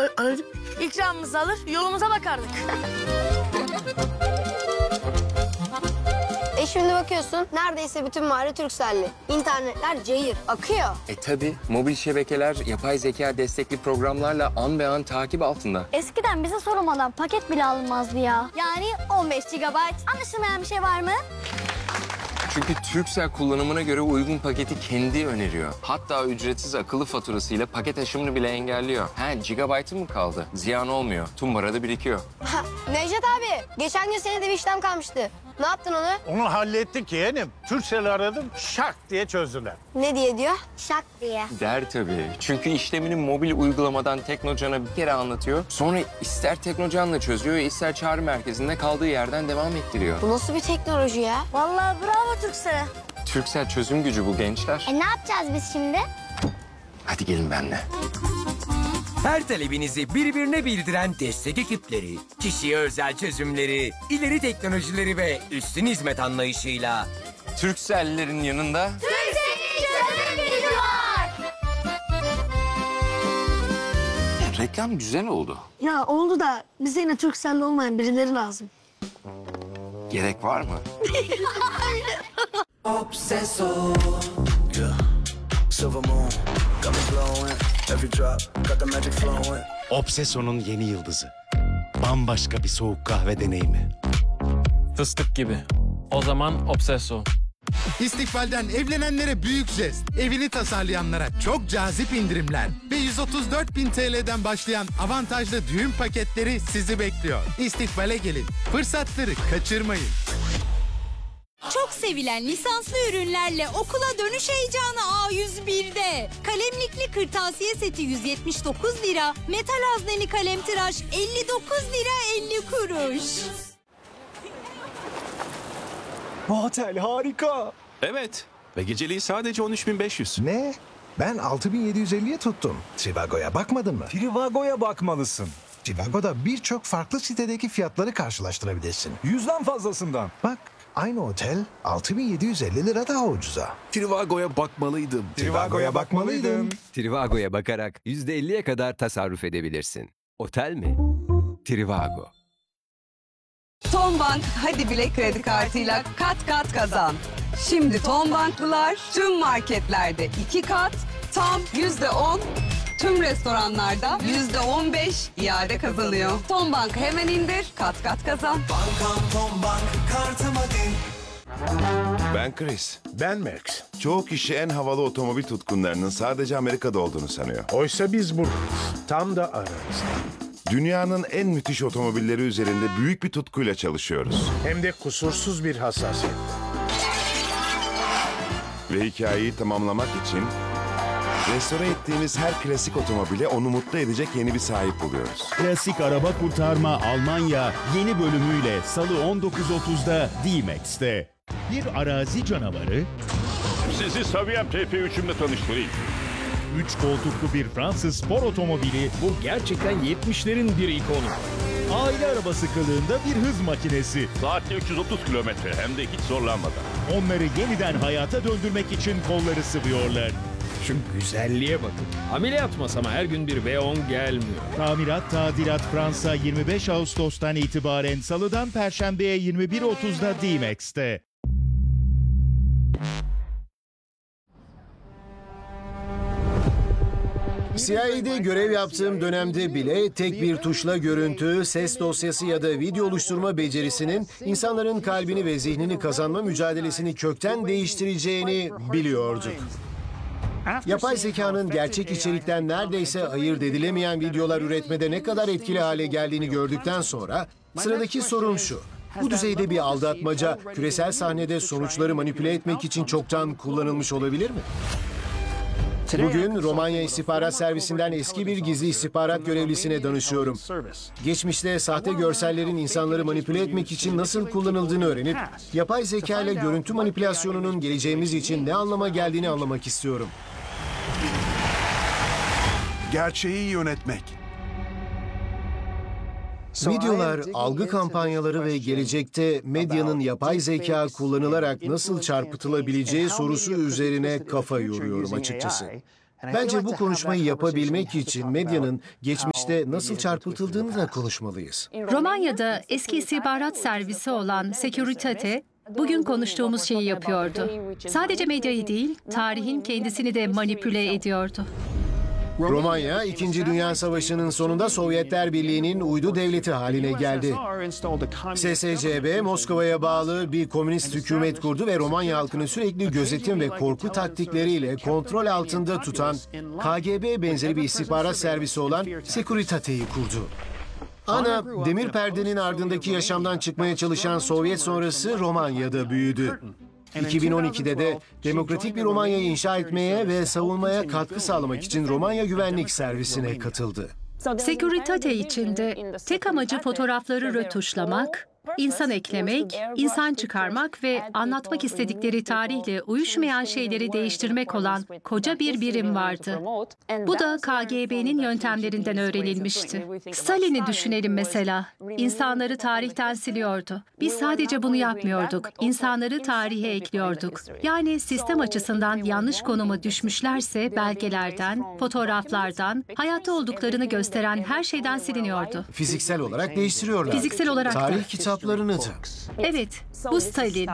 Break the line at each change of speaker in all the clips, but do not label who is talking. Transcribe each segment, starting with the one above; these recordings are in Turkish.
Anacığım ikramımızı alır yolumuza bakardık.
Şimdi bakıyorsun neredeyse bütün mahalle Turkcell'li. İnternetler cayır, akıyor.
Tabii mobil şebekeler yapay zeka destekli programlarla an be an takip altında.
Eskiden bize sorulmadan paket bile alınmazdı ya. Yani 15 GB. Anlaşılmayan bir şey var mı?
Çünkü Turkcell kullanımına göre uygun paketi kendi öneriyor. Hatta ücretsiz akıllı faturasıyla paket aşımını bile engelliyor. Gigabaytı mı kaldı? Ziyan olmuyor. Tumbarada birikiyor.
Necdet abi, geçen gün senin de bir işlem kalmıştı. Ne yaptın onu?
Onu hallettik yeğenim. Turkcell'i aradım, şak diye çözdüler.
Ne diyor?
Şak diye.
Der tabii. Çünkü işlemini mobil uygulamadan Teknocan'a bir kere anlatıyor. Sonra ister Teknocan'la çözüyor, ister çağrı merkezinde kaldığı yerden devam ettiriyor.
Bu nasıl bir teknoloji ya?
Vallahi bravo Turkcell'e.
Turkcell çözüm gücü bu gençler.
Ne yapacağız biz şimdi?
Hadi gelin benimle.
Her talebinizi birbirine bildiren destek ekipleri, kişiye özel çözümleri, ileri teknolojileri ve üstün hizmet anlayışıyla
Turkcell'lerin yanında
Turkcell'in çözüm gücü var.
reklam güzel oldu.
Ya oldu da bize yine Turkcell'li olmayan birileri lazım.
Gerek var mı?
Obseso. Yeah. Silver moon. Got me glowing. Every drop. Got the magic flowing.
Obseso'nun yeni yıldızı. Bambaşka bir soğuk kahve deneyimi.
Fıstık gibi. O zaman Obseso.
İstikbalden evlenenlere büyük jest, evini tasarlayanlara çok cazip indirimler ve 134.000 TL'den başlayan avantajlı düğün paketleri sizi bekliyor. İstikbale gelin, fırsatları kaçırmayın.
Çok sevilen lisanslı ürünlerle okula dönüş heyecanı A101'de. Kalemlikli kırtasiye seti 179 lira, metal hazneli kalem tıraş 59 lira 50 kuruş.
Bu otel harika.
Evet ve geceliği sadece 13.500.
Ne? Ben 6.750'ye tuttum. Trivago'ya bakmadın mı? Trivago'ya bakmalısın. Trivago'da birçok farklı sitedeki fiyatları karşılaştırabilirsin. 100'den fazlasından. Bak, aynı otel 6.750 lira daha ucuza.
Trivago'ya bakmalıydım.
Trivago'ya bakmalıydın.
Trivago'ya bakarak %50'ye kadar tasarruf edebilirsin. Otel mi? Trivago.
Tombank Hadi Bile kredi kartıyla kat kat kazan. Şimdi Tombanklılar tüm marketlerde 2 kat, tam %10, tüm restoranlarda %15 iade kazanıyor. Tombank hemen indir, kat kat kazan.
Bankam Tombank kartıma din.
Ben Chris.
Ben Max.
Çoğu kişi en havalı otomobil tutkunlarının sadece Amerika'da olduğunu sanıyor.
Oysa biz buradayız. Tam da aramızda.
Dünyanın en müthiş otomobilleri üzerinde büyük bir tutkuyla çalışıyoruz.
Hem de kusursuz bir hassasiyet.
Ve hikayeyi tamamlamak için restore ettiğimiz her klasik otomobile onu mutlu edecek yeni bir sahip buluyoruz.
Klasik araba kurtarma Almanya yeni bölümüyle Salı 19.30'da D-Max'te. Bir arazi canavarı,
Sizi Saviyem TP3'ümle tanıştırayım.
3 koltuklu bir Fransız spor otomobili, bu gerçekten 70'lerin bir ikonu. Aile arabası kılığında bir hız makinesi.
Saatte 330 kilometre hem de hiç zorlanmadan.
Onları yeniden hayata döndürmek için kolları sıvıyorlar.
Şu güzelliğe bakın. Ameliyat masama her gün bir V10 gelmiyor.
Tamirat Tadilat Fransa 25 Ağustos'tan itibaren Salı'dan Perşembe'ye 21.30'da D-Max'te.
CIA'de görev yaptığım dönemde bile tek bir tuşla görüntü, ses dosyası ya da video oluşturma becerisinin insanların kalbini ve zihnini kazanma mücadelesini kökten değiştireceğini biliyorduk. Yapay zekanın gerçek içerikten neredeyse ayırt edilemeyen videolar üretmede ne kadar etkili hale geldiğini gördükten sonra sıradaki sorun şu. Bu düzeyde bir aldatmaca küresel sahnede sonuçları manipüle etmek için çoktan kullanılmış olabilir mi? Bugün Romanya İstihbarat Servisinden eski bir gizli istihbarat görevlisine danışıyorum. Geçmişte sahte görsellerin insanları manipüle etmek için nasıl kullanıldığını öğrenip yapay zeka ile görüntü manipülasyonunun geleceğimiz için ne anlama geldiğini anlamak istiyorum.
Gerçeği yönetmek.
Videolar, algı kampanyaları ve gelecekte medyanın yapay zeka kullanılarak nasıl çarpıtılabileceği sorusu üzerine kafa yoruyorum açıkçası. Bence bu konuşmayı yapabilmek için medyanın geçmiş süreçte nasıl çarpıtıldığını da konuşmalıyız.
Romanya'da eski istihbarat servisi olan Securitate, bugün konuştuğumuz şeyi yapıyordu. Sadece medyayı değil, tarihin kendisini de manipüle ediyordu.
Romanya, 2. Dünya Savaşı'nın sonunda Sovyetler Birliği'nin uydu devleti haline geldi. SSCB, Moskova'ya bağlı bir komünist hükümet kurdu ve Romanya halkını sürekli gözetim ve korku taktikleriyle kontrol altında tutan KGB benzeri bir istihbarat servisi olan Securitate'yi kurdu. Ana, demir perdenin ardındaki yaşamdan çıkmaya çalışan Sovyet sonrası Romanya'da büyüdü. 2012'de de demokratik bir Romanya'yı inşa etmeye ve savunmaya katkı sağlamak için Romanya Güvenlik Servisi'ne katıldı.
Securitate içinde tek amacı fotoğrafları rötuşlamak, insan eklemek, insan çıkarmak ve anlatmak istedikleri tarihle uyuşmayan şeyleri değiştirmek olan koca bir birim vardı. Bu da KGB'nin yöntemlerinden öğrenilmişti. Stalin'i düşünelim mesela. İnsanları tarihten siliyordu. Biz sadece bunu yapmıyorduk. İnsanları tarihe ekliyorduk. Yani sistem açısından yanlış konuma düşmüşlerse belgelerden, fotoğraflardan, hayatta olduklarını gösteren her şeyden siliniyordu.
Fiziksel olarak değiştiriyorlar.
Fiziksel olarak da.
Tarih kitaplarını da.
Evet, bu Stalin.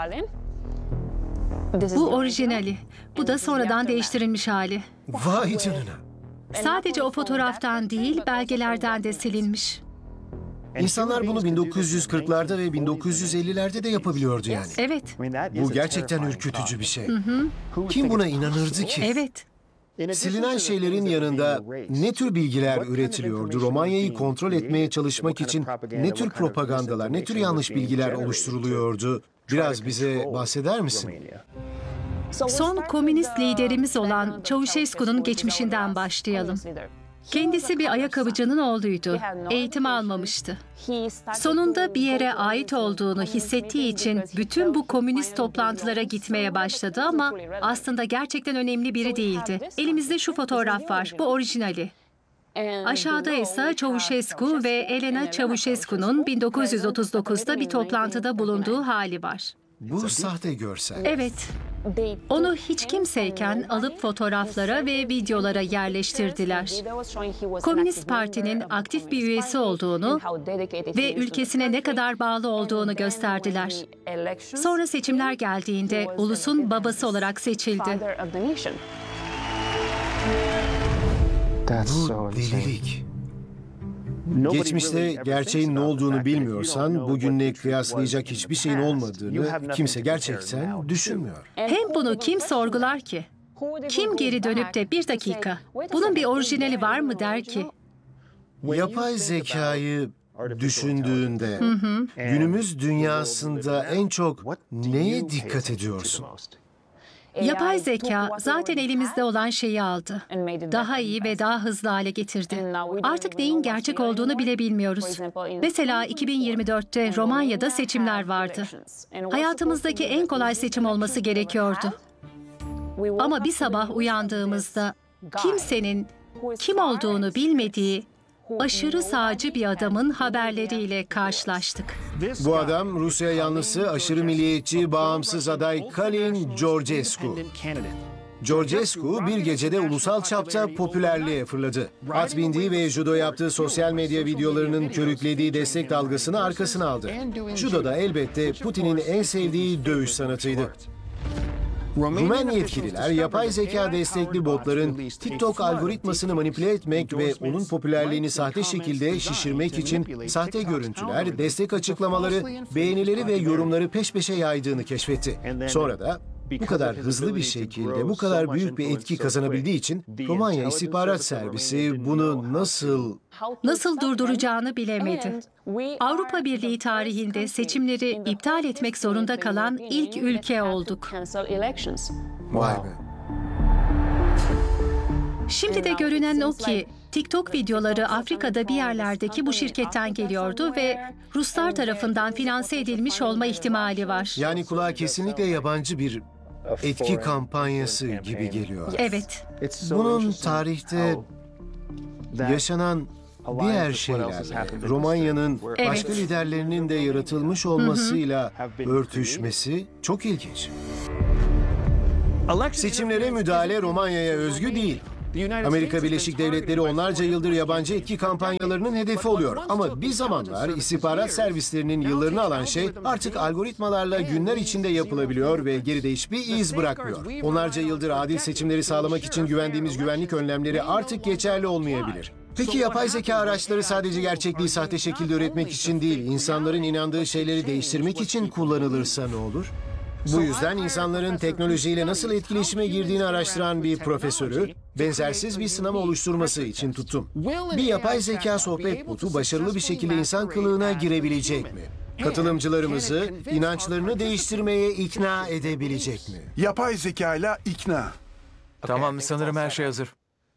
Bu orijinali. Bu da sonradan değiştirilmiş hali.
Vay canına.
Sadece o fotoğraftan değil, belgelerden de silinmiş.
İnsanlar bunu 1940'larda ve 1950'lerde de yapabiliyordu yani.
Evet.
Bu gerçekten ürkütücü bir şey.
Hı hı.
Kim buna inanırdı ki?
Evet.
Silinen şeylerin yanında ne tür bilgiler üretiliyordu? Romanya'yı kontrol etmeye çalışmak için ne tür propagandalar, ne tür yanlış bilgiler oluşturuluyordu? Biraz bize bahseder misin?
Son komünist liderimiz olan Çavuşescu'nun geçmişinden başlayalım. Kendisi bir ayakkabıcının oğluydu. Eğitim almamıştı. Sonunda bir yere ait olduğunu hissettiği için bütün bu komünist toplantılara gitmeye başladı ama aslında gerçekten önemli biri değildi. Elimizde şu fotoğraf var, bu orijinali. Aşağıda ise Çavuşescu ve Elena Çavuşescu'nun 1939'da bir toplantıda bulunduğu hali var.
Bu sahte görsel.
Evet. Onu hiç kimseyken alıp fotoğraflara ve videolara yerleştirdiler. Komünist Parti'nin aktif bir üyesi olduğunu ve ülkesine ne kadar bağlı olduğunu gösterdiler. Sonra seçimler geldiğinde ulusun babası olarak seçildi.
Bu delilik. Geçmişte gerçeğin ne olduğunu bilmiyorsan bugünle kıyaslayacak hiçbir şeyin olmadığını kimse gerçekten düşünmüyor.
Hem bunu kim sorgular ki? Kim geri dönüp de bir dakika, bunun bir orijinali var mı der ki?
Yapay zekayı düşündüğünde günümüz dünyasında en çok neye dikkat ediyorsun?
Yapay zeka zaten elimizde olan şeyi aldı. Daha iyi ve daha hızlı hale getirdi. Artık neyin gerçek olduğunu bile bilmiyoruz. Mesela 2024'te Romanya'da seçimler vardı. Hayatımızdaki en kolay seçim olması gerekiyordu. Ama bir sabah uyandığımızda kimsenin kim olduğunu bilmediği aşırı sağcı bir adamın haberleriyle karşılaştık.
Bu adam Rusya yanlısı aşırı milliyetçi bağımsız aday Kalin Georgescu. Georgescu bir gecede ulusal çapta popülerliğe fırladı. At bindiği ve judo yaptığı sosyal medya videolarının körüklediği destek dalgasını arkasına aldı. Judo da elbette Putin'in en sevdiği dövüş sanatıydı. Rumen yetkililer yapay zeka destekli botların TikTok algoritmasını manipüle etmek ve onun popülerliğini sahte şekilde şişirmek için sahte görüntüler, destek açıklamaları, beğenileri ve yorumları peş peşe yaydığını keşfetti. Sonra da bu kadar hızlı bir şekilde bu kadar büyük bir etki kazanabildiği için Romanya İstihbarat Servisi bunu
nasıl durduracağını bilemedi. Avrupa Birliği tarihinde seçimleri iptal etmek zorunda kalan ilk ülke olduk.
Vay be.
Şimdi de görünen o ki TikTok videoları Afrika'da bir yerlerdeki bu şirketten geliyordu ve Ruslar tarafından finanse edilmiş olma ihtimali var.
Yani kulağa kesinlikle yabancı bir etki kampanyası gibi geliyor.
Evet.
Bunun tarihte yaşanan diğer şeylerle, Romanya'nın başka liderlerinin de yaratılmış olmasıyla örtüşmesi çok ilginç. Seçimlere müdahale Romanya'ya özgü değil. Amerika Birleşik Devletleri onlarca yıldır yabancı etki kampanyalarının hedefi oluyor. Ama bir zamanlar istihbarat servislerinin yıllarını alan şey artık algoritmalarla günler içinde yapılabiliyor ve geride hiçbir iz bırakmıyor. Onlarca yıldır adil seçimleri sağlamak için güvendiğimiz güvenlik önlemleri artık geçerli olmayabilir. Peki yapay zeka araçları sadece gerçekliği sahte şekilde üretmek için değil, insanların inandığı şeyleri değiştirmek için kullanılırsa ne olur? Bu yüzden insanların teknolojiyle nasıl etkileşime girdiğini araştıran bir profesörü benzersiz bir sınav oluşturması için tuttum. Bir yapay zeka sohbet botu başarılı bir şekilde insan kılığına girebilecek mi? Katılımcılarımızı inançlarını değiştirmeye ikna edebilecek mi?
Yapay zekayla ikna.
Tamam, sanırım her şey hazır.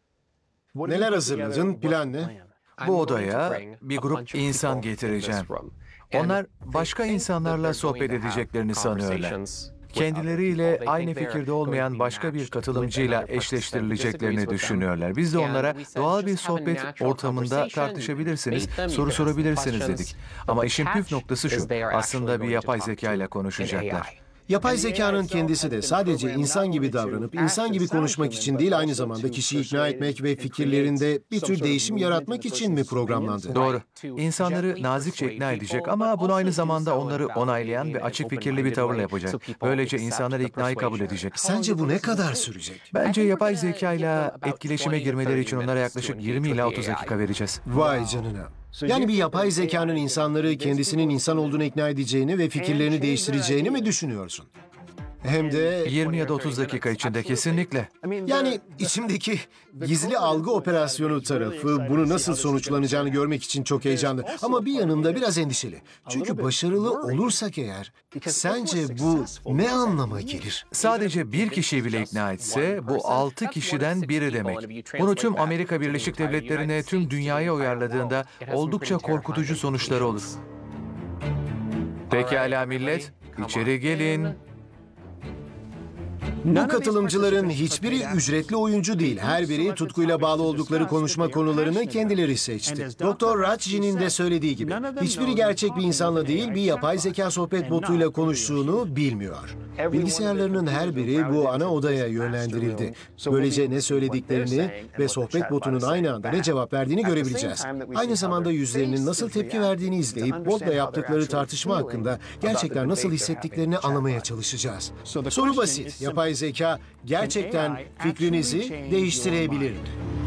Neler hazırladın? Plan ne?
Bu odaya bir grup insan getireceğim. Onlar başka insanlarla sohbet edeceklerini sanıyorlar. Kendileriyle aynı fikirde olmayan başka bir katılımcıyla eşleştirileceklerini düşünüyorlar. Biz de onlara doğal bir sohbet ortamında tartışabilirsiniz, soru sorabilirsiniz dedik. Ama işin püf noktası şu, aslında bir yapay zeka ile konuşacaklar.
Yapay zekanın kendisi de sadece insan gibi davranıp insan gibi konuşmak için değil, aynı zamanda kişiyi ikna etmek ve fikirlerinde bir tür değişim yaratmak için mi programlandı?
Doğru. İnsanları nazikçe ikna edecek ama bunu aynı zamanda onları onaylayan ve açık fikirli bir tavırla yapacak. Böylece insanlar iknayı kabul edecek.
Sence bu ne kadar sürecek?
Bence yapay zekayla etkileşime girmeleri için onlara yaklaşık 20 ila 30 dakika vereceğiz.
Vay canına. Yani bir yapay zekanın insanları kendisinin insan olduğunu ikna edeceğini ve fikirlerini değiştireceğini mi düşünüyorsun? Hem de
20 ya da 30 dakika içinde kesinlikle.
Yani içimdeki gizli algı operasyonu tarafı bunu nasıl sonuçlanacağını görmek için çok heyecanlı. Ama bir yanımda biraz endişeli. Çünkü başarılı olursak eğer, sence bu ne anlama gelir?
Sadece bir kişiyi bile ikna etse bu 6 kişiden biri demek. Bunu tüm Amerika Birleşik Devletleri'ne, tüm dünyaya uyarladığında oldukça korkutucu sonuçları olur. Pekala millet, içeri gelin.
Bu katılımcıların hiçbiri ücretli oyuncu değil. Her biri tutkuyla bağlı oldukları konuşma konularını kendileri seçti. Dr. Rajji'nin de söylediği gibi hiçbiri gerçek bir insanla değil, bir yapay zeka sohbet botuyla konuştuğunu bilmiyor. Bilgisayarlarının her biri bu ana odaya yönlendirildi. Böylece ne söylediklerini ve sohbet botunun aynı anda ne cevap verdiğini görebileceğiz. Aynı zamanda yüzlerinin nasıl tepki verdiğini izleyip botla yaptıkları tartışma hakkında gerçekten nasıl hissettiklerini anlamaya çalışacağız. Soru basit. Yapay zeka gerçekten fikrinizi değiştirebilir mi?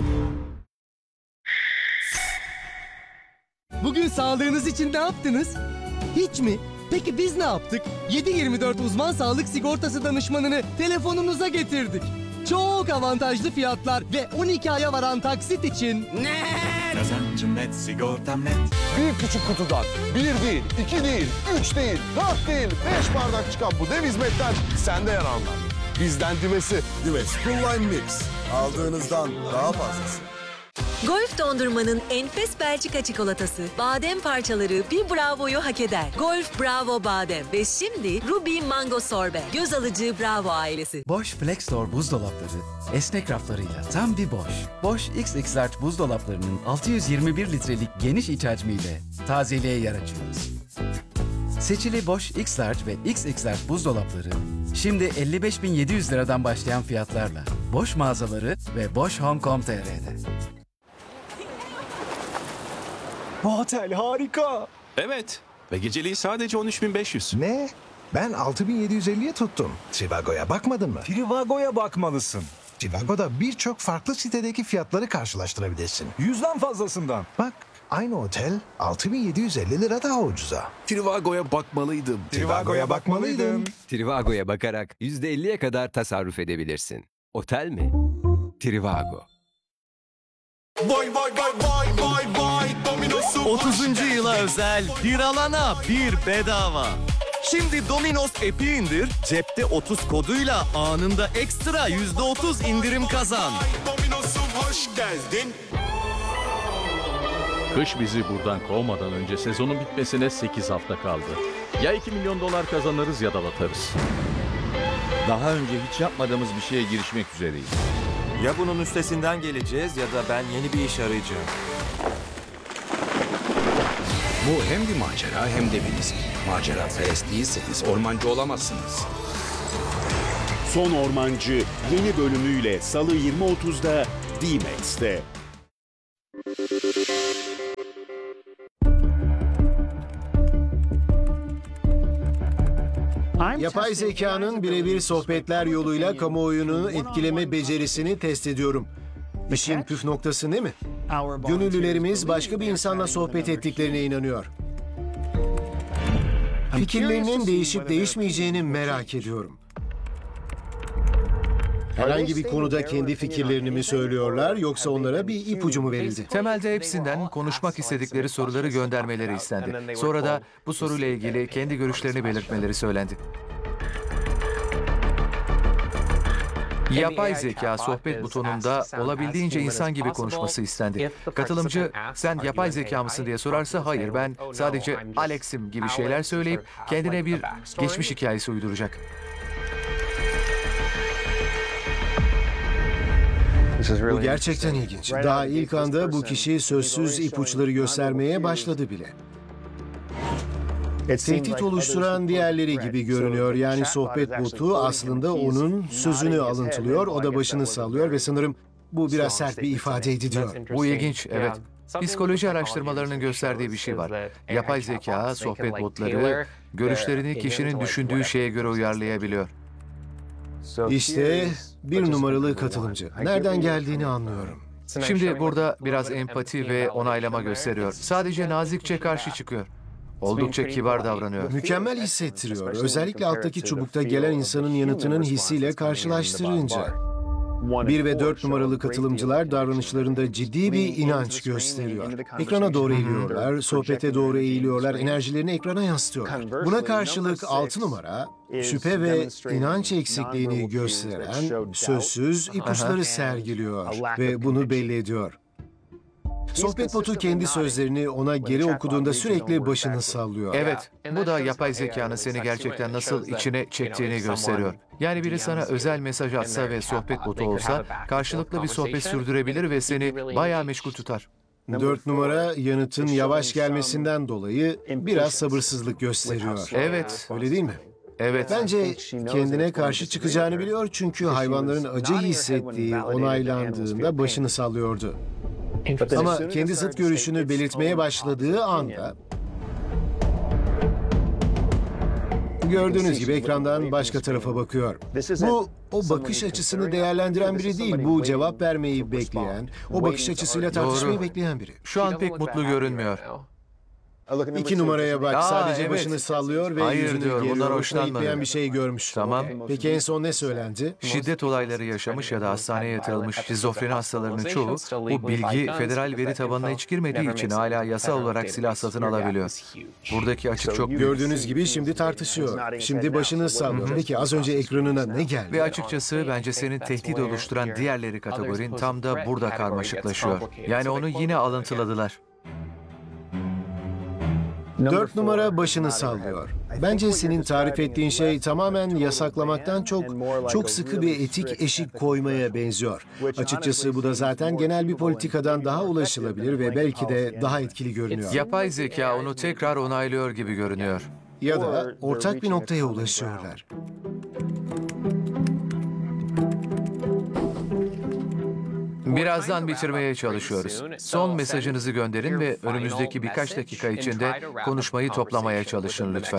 Bugün sağlığınız için ne yaptınız? Hiç mi? Peki biz ne yaptık? 7/24 uzman sağlık sigortası danışmanını telefonunuza getirdik. Çok avantajlı fiyatlar ve 12 aya varan taksit için... Net!
Kazancım net, sigortam net.
Bir küçük kutudan 1 değil, 2 değil, 3 değil, 4 değil, 5 bardak çıkan bu dev hizmetten sende yer almak. Bizden Dives'i.
Dives Full Line Mix. Aldığınızdan daha fazlası.
Golf dondurmanın enfes Belçika çikolatası, badem parçaları bir bravoyu hak eder. Golf Bravo Badem ve şimdi Ruby Mango Sorbet. Göz alıcı Bravo ailesi.
Bosch Flexstore buzdolapları, esnek raflarıyla tam bir Bosch. Bosch XX Large buzdolaplarının 621 litrelik geniş iç hacmiyle tazeliğe yer açıyoruz. Seçili Bosch X Large ve XX Large buzdolapları şimdi 55.700 liradan başlayan fiyatlarla Bosch mağazaları ve Bosch Home.com.tr'de.
Bu otel harika.
Evet ve geceliği sadece 13.500.
Ne? Ben 6.750'ye tuttum. Trivago'ya bakmadın mı? Trivago'ya bakmalısın. Trivago'da birçok farklı sitedeki fiyatları karşılaştırabilirsin. 100'den fazlasından. Bak, aynı otel 6.750 lira daha ucuza.
Trivago'ya bakmalıydım.
Trivago'ya bakmalıydın.
Trivago'ya bakarak %50'ye kadar tasarruf edebilirsin. Otel mi? Trivago.
Vay vay vay vay vay vay Domino's'um
30. yıla özel bir alana bir bedava. Şimdi Domino's app'i indir, cepte 30 koduyla anında ekstra %30 indirim kazan.
Domino's'um hoş geldin.
Kış bizi buradan kovmadan önce sezonun bitmesine 8 hafta kaldı. Ya 2 milyon dolar kazanırız ya da batarız.
Daha önce hiç yapmadığımız bir şeye girişmek üzereyiz. Ya bunun üstesinden geleceğiz ya da ben yeni bir iş arayacağım.
Bu hem bir macera hem de bir risk. Macera perest değilseniz ormancı olamazsınız.
Son Ormancı yeni bölümüyle Salı 20.30'da
D-Max'te.
Yapay zekanın birebir sohbetler yoluyla kamuoyunu etkileme becerisini test ediyorum. İşin püf noktası ne mi? Gönüllülerimiz başka bir insanla sohbet ettiklerine inanıyor. Fikirlerinin değişip değişmeyeceğini merak ediyorum. Herhangi bir konuda kendi fikirlerini mi söylüyorlar yoksa onlara bir ipucu mu verildi?
Temelde hepsinden konuşmak istedikleri soruları göndermeleri istendi. Sonra da bu soruyla ilgili kendi görüşlerini belirtmeleri söylendi. Yapay zeka sohbet butonunda olabildiğince insan gibi konuşması istendi. Katılımcı sen yapay zeka mısın diye sorarsa hayır ben sadece Alex'im gibi şeyler söyleyip kendine bir geçmiş hikayesi uyduracak.
Bu gerçekten ilginç. Daha ilk anda bu kişi sözsüz ipuçları göstermeye başladı bile. Tehdit oluşturan diğerleri gibi görünüyor. Yani sohbet botu aslında onun sözünü alıntılıyor, o da başını sallıyor ve sanırım bu biraz sert bir ifadeydi diyor.
Bu ilginç, evet. Psikoloji araştırmalarının gösterdiği bir şey var. Yapay zeka, sohbet botları, görüşlerini kişinin düşündüğü şeye göre uyarlayabiliyor.
İşte bir numaralı katılımcı. Nereden geldiğini anlıyorum.
Şimdi burada biraz empati ve onaylama gösteriyor. Sadece nazikçe karşı çıkıyor. Oldukça kibar davranıyor.
Mükemmel hissettiriyor. Özellikle alttaki çubukta gelen insanın yanıtının hissiyle karşılaştırınca. 1 ve 4 numaralı katılımcılar davranışlarında ciddi bir inanç gösteriyor. Ekrana doğru eğiliyorlar, sohbete doğru eğiliyorlar, enerjilerini ekrana yansıtıyorlar. Buna karşılık 6 numara, şüphe ve inanç eksikliğini gösteren sözsüz ipuçları sergiliyor ve bunu belli ediyor. Sohbet botu kendi sözlerini ona geri okuduğunda sürekli başını sallıyor.
Evet, bu da yapay zekanın seni gerçekten nasıl içine çektiğini gösteriyor. Yani biri sana özel mesaj atsa ve sohbet botu olsa, karşılıklı bir sohbet sürdürebilir ve seni bayağı meşgul tutar.
4 numara yanıtın yavaş gelmesinden dolayı biraz sabırsızlık gösteriyor.
Evet.
Öyle değil mi?
Evet.
Bence kendine karşı çıkacağını biliyor çünkü hayvanların acı hissettiği onaylandığında başını sallıyordu. Ama kendi zıt görüşünü belirtmeye başladığı anda gördüğünüz gibi ekrandan başka tarafa bakıyor. Bu o bakış açısını değerlendiren biri değil. Bu cevap vermeyi bekleyen, o bakış açısıyla tartışmayı bekleyen biri.
Şu an pek mutlu görünmüyor.
2 numaraya bak. Sadece başını sallıyor ve
hayır
yüzünü
diyor,
geri
bunlar
doğru
hoşlanmadı.
itleyen bir şey görmüş.
Tamam.
Peki en son ne söylendi?
Şiddet olayları yaşamış ya da hastaneye yatırılmış şizofreni hastalarının çoğu bu bilgi federal veri tabanına hiç girmediği için hala yasal olarak silah satın alabiliyor. Buradaki açık çok büyük.
Gördüğünüz gibi şimdi tartışıyor. Şimdi başını sallıyor. Peki az önce ekranına ne geldi?
Ve açıkçası bence senin tehdit oluşturan diğerleri kategorin tam da burada karmaşıklaşıyor. Yani onu yine alıntıladılar.
4 numara başını sallıyor. Bence senin tarif ettiğin şey tamamen yasaklamaktan çok sıkı bir etik eşik koymaya benziyor. Açıkçası bu da zaten genel bir politikadan daha ulaşılabilir ve belki de daha etkili görünüyor.
Yapay zeka onu tekrar onaylıyor gibi görünüyor.
Ya da ortak bir noktaya ulaşıyorlar.
Birazdan bitirmeye çalışıyoruz. Son mesajınızı gönderin ve önümüzdeki birkaç dakika içinde konuşmayı toplamaya çalışın lütfen.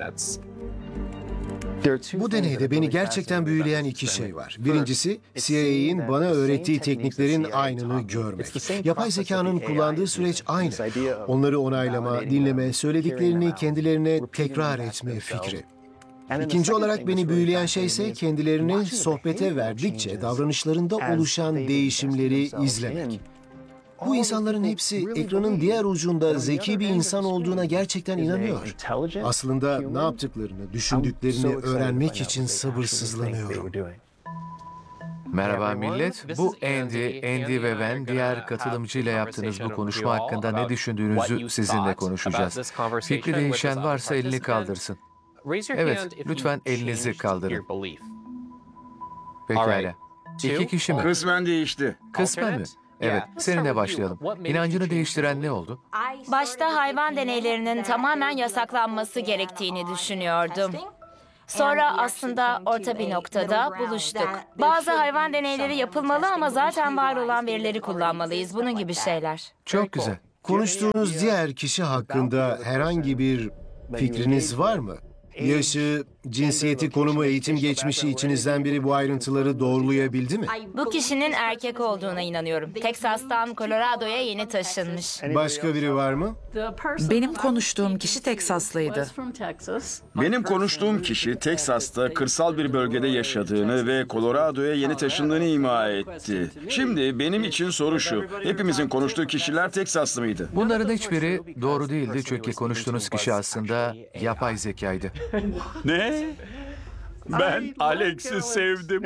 Bu deneyde beni gerçekten büyüleyen 2 şey var. Birincisi, CIA'in bana öğrettiği tekniklerin aynını görmek. Yapay zekanın kullandığı süreç aynı. Onları onaylama, dinleme, söylediklerini kendilerine tekrar etme fikri. İkinci olarak beni büyüleyen şey ise kendilerini sohbete verdikçe davranışlarında oluşan değişimleri izlemek. Bu insanların hepsi ekranın diğer ucunda zeki bir insan olduğuna gerçekten inanıyor. Aslında ne yaptıklarını, düşündüklerini öğrenmek için sabırsızlanıyorum.
Merhaba millet, bu Andy ve ben diğer katılımcıyla yaptığınız bu konuşma hakkında ne düşündüğünüzü sizinle konuşacağız. Fikri değişen varsa elini kaldırsın. Evet, lütfen elinizi kaldırın. Pekala. 2 kişi mi?
Kısmen değişti.
Kısmen mi? Evet, seninle başlayalım. İnancını değiştiren ne oldu?
Başta hayvan deneylerinin tamamen yasaklanması gerektiğini düşünüyordum.
Sonra aslında orta bir noktada buluştuk. Bazı hayvan deneyleri yapılmalı ama zaten var olan verileri kullanmalıyız. Bunun gibi şeyler.
Çok güzel. Konuştuğunuz diğer kişi hakkında herhangi bir fikriniz var mı? Yaşı, cinsiyeti, konumu, eğitim geçmişi içinizden biri bu ayrıntıları doğrulayabildi mi?
Bu kişinin erkek olduğuna inanıyorum. Teksas'tan Colorado'ya yeni taşınmış.
Başka biri var mı?
Benim konuştuğum kişi Teksaslıydı.
Benim konuştuğum kişi Teksas'ta kırsal bir bölgede yaşadığını ve Colorado'ya yeni taşındığını ima etti. Şimdi benim için soru şu. Hepimizin konuştuğu kişiler Teksaslı mıydı?
Bunların hiçbiri doğru değildi çünkü konuştuğunuz kişi aslında yapay zekaydı.
Ne? Ben Alex'i sevdim.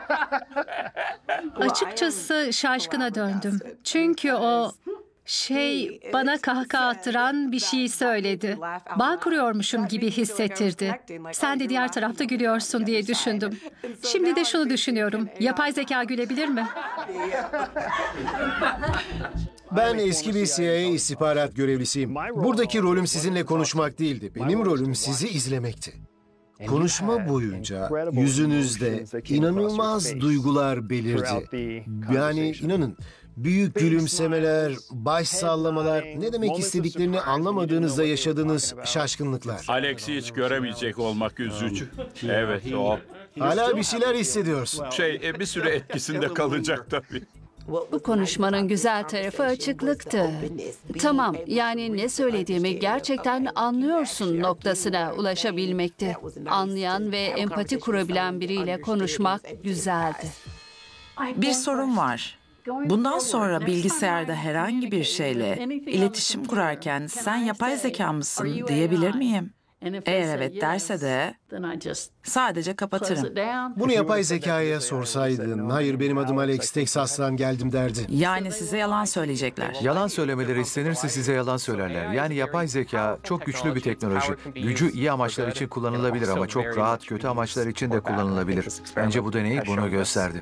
Açıkçası şaşkına döndüm. Çünkü o bana kahkaha attıran bir şey söyledi. Bağ kuruyormuşum gibi hissettirdi. Sen de diğer tarafta gülüyorsun diye düşündüm. Şimdi de şunu düşünüyorum. Yapay zeka gülebilir mi?
Ben eski bir CIA istihbarat görevlisiyim. Buradaki rolüm sizinle konuşmak değildi. Benim rolüm sizi izlemekti. Konuşma boyunca yüzünüzde inanılmaz duygular belirdi. Yani inanın, büyük gülümsemeler, baş sallamalar, ne demek istediklerini anlamadığınızda yaşadığınız şaşkınlıklar.
Alex'i hiç göremeyecek olmak üzücü. Evet, o.
Hala bir şeyler hissediyorsun.
Bir süre etkisinde kalacak tabii.
Bu konuşmanın güzel tarafı açıklıktı. Tamam, yani ne söylediğimi gerçekten anlıyorsun noktasına ulaşabilmekti. Anlayan ve empati kurabilen biriyle konuşmak güzeldi.
Bir sorun var. Bundan sonra bilgisayarda herhangi bir şeyle iletişim kurarken sen yapay zeka mısın diyebilir miyim? Eğer evet derse de sadece kapatırım.
Bunu yapay zekaya sorsaydın, hayır benim adım Alex, Teksas'tan geldim derdi.
Yani size yalan söyleyecekler.
Yalan söylemeleri istenirse size yalan söylerler. Yani yapay zeka çok güçlü bir teknoloji. Gücü iyi amaçlar için kullanılabilir ama çok rahat kötü amaçlar için de kullanılabilir. Bence bu deney bunu gösterdi.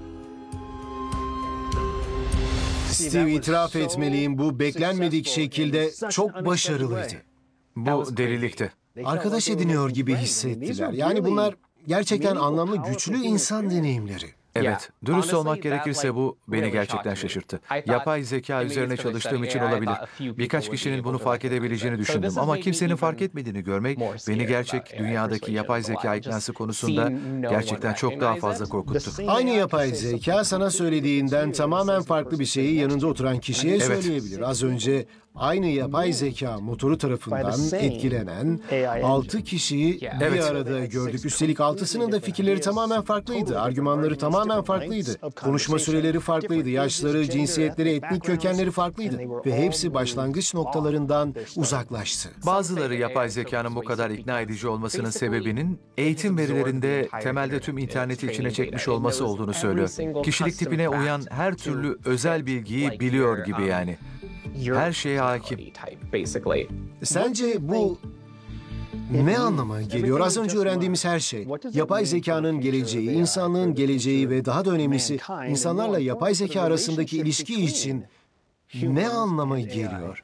Steve, itiraf etmeliyim, bu beklenmedik şekilde çok başarılıydı.
Bu delilikti.
Arkadaş ediniyor gibi hissettiler. Yani bunlar gerçekten anlamlı, güçlü insan deneyimleri.
Evet, dürüst olmak gerekirse bu beni gerçekten şaşırttı. Yapay zeka üzerine çalıştığım için olabilir. Birkaç kişinin bunu fark edebileceğini düşündüm ama kimsenin fark etmediğini görmek beni gerçek dünyadaki yapay zeka iknası konusunda gerçekten çok daha fazla korkuttu.
Aynı yapay zeka sana söylediğinden tamamen farklı bir şeyi yanında oturan kişiye söyleyebilir. Az önce aynı yapay zeka motoru tarafından etkilenen 6 kişiyi bir arada gördük. Üstelik 6'sının da fikirleri tamamen farklıydı. Argümanları tamamen farklıydı. Konuşma süreleri farklıydı. Yaşları, cinsiyetleri, etnik kökenleri farklıydı. Ve hepsi başlangıç noktalarından uzaklaştı.
Bazıları yapay zekanın bu kadar ikna edici olmasının sebebinin eğitim verilerinde temelde tüm interneti içine çekmiş olması olduğunu söylüyor. Kişilik tipine uyan her türlü özel bilgiyi biliyor gibi yani. Her şeye hakim.
Sence bu ne anlama geliyor? Az önce öğrendiğimiz her şey, yapay zekanın geleceği, insanlığın geleceği ve daha da önemlisi insanlarla yapay zeka arasındaki ilişki için ne anlama geliyor?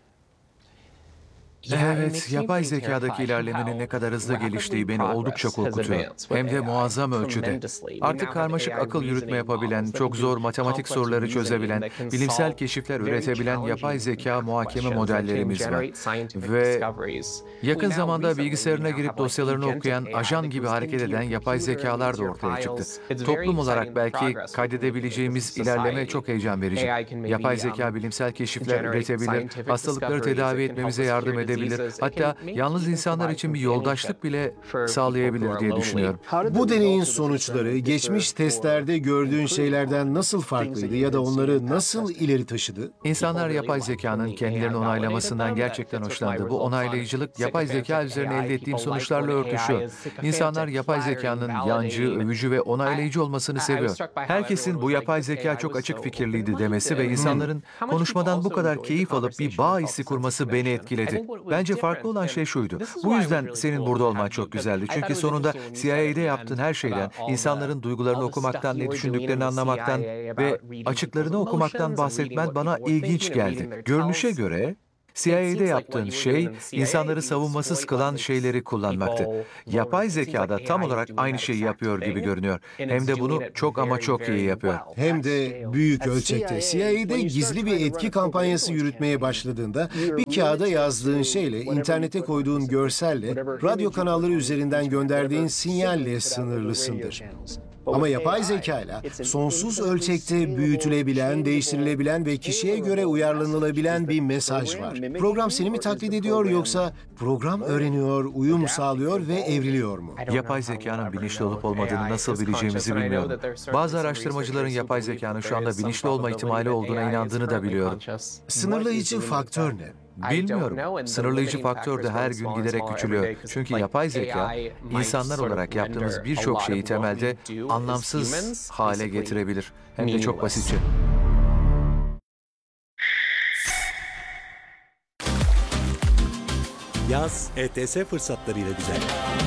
Evet, yapay zekadaki ilerlemenin ne kadar hızlı geliştiği beni oldukça korkutuyor. Hem de muazzam ölçüde. Artık karmaşık akıl yürütme yapabilen, çok zor matematik soruları çözebilen, bilimsel keşifler üretebilen yapay zeka muhakeme modellerimiz var. Ve yakın zamanda bilgisayarına girip dosyalarını okuyan, ajan gibi hareket eden yapay zekalar da ortaya çıktı. Toplum olarak belki kaydedebileceğimiz ilerleme çok heyecan verici. Yapay zeka bilimsel keşifler üretebilir, hastalıkları tedavi etmemize yardım edebilir. Hatta yalnız insanlar için bir yoldaşlık bile sağlayabilir diye düşünüyorum.
Bu deneyin sonuçları geçmiş testlerde gördüğün şeylerden nasıl farklıydı ya da onları nasıl ileri taşıdı?
İnsanlar yapay zekanın kendilerini onaylamasından gerçekten hoşlandı. Bu onaylayıcılık yapay zeka üzerine elde ettiğim sonuçlarla örtüşüyor. İnsanlar yapay zekanın yancı, övücü ve onaylayıcı olmasını seviyor. Herkesin bu yapay zeka çok açık fikirliydi demesi ve insanların konuşmadan bu kadar keyif alıp bir bağ hissi kurması beni etkiledi. Bence farklı olan şey şuydu. Bu yüzden senin burada olman çok güzeldi. Çünkü sonunda CIA'de yaptığın her şeyden, insanların duygularını okumaktan, ne düşündüklerini anlamaktan ve açıklarını okumaktan bahsetmen bana ilginç geldi. Görünüşe göre CIA'de yaptığın şey, insanları savunmasız kılan şeyleri kullanmaktı. Yapay zeka da tam olarak aynı şeyi yapıyor gibi görünüyor. Hem de bunu çok ama çok iyi yapıyor.
Hem de büyük ölçekte. CIA'de gizli bir etki kampanyası yürütmeye başladığında bir kağıda yazdığın şeyle, internete koyduğun görselle, radyo kanalları üzerinden gönderdiğin sinyalle sınırlısındır. Ama yapay zekayla sonsuz ölçekte büyütülebilen, değiştirilebilen ve kişiye göre uyarlanılabilen bir mesaj var. Program seni mi taklit ediyor yoksa program öğreniyor, uyum sağlıyor ve evriliyor mu?
Yapay zekanın bilinçli olup olmadığını nasıl bileceğimizi bilmiyorum. Bazı araştırmacıların yapay zekanın şu anda bilinçli olma ihtimali olduğuna inandığını da biliyorum.
Sınırlayıcı faktör ne?
Bilmiyorum. Sınırlayıcı faktör de her gün giderek küçülüyor. Çünkü yapay zeka, insanlar olarak yaptığımız birçok şeyi temelde anlamsız hale getirebilir. Hem de çok basitçe.
Yaz ETS fırsatlarıyla güzel.